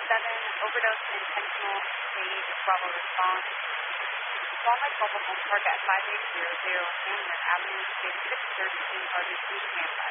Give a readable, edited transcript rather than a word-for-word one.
overdose and intentional stage Bravo response. Swan Lake Mobile Home Park at 5800 Hamlin Avenue, Suite 613, RBC, standby.